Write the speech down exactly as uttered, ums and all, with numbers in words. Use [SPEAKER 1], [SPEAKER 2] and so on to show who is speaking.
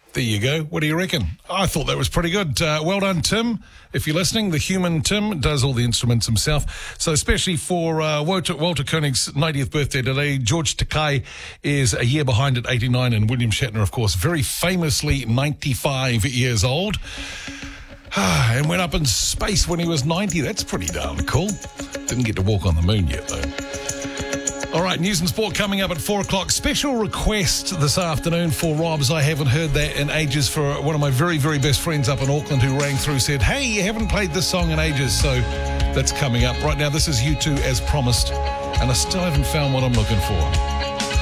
[SPEAKER 1] There you go. What do you reckon? I thought that was pretty good. Uh, well done, Tim. If you're listening, the human Tim does all the instruments himself. So especially for uh, Walter, Walter Koenig's ninetieth birthday today, George Takei is a year behind at eighty-nine, and William Shatner, of course, very famously ninety-five years old. And went up in space when he was ninety. That's pretty darn cool. Didn't get to walk on the moon yet, though. All right, news and sport coming up at four o'clock. Special request this afternoon for Rob's. I haven't heard that in ages, for one of my very, very best friends up in Auckland who rang through, said, hey, you haven't played this song in ages. So that's coming up. Right now, this is U two as promised, and I still haven't found what I'm looking for.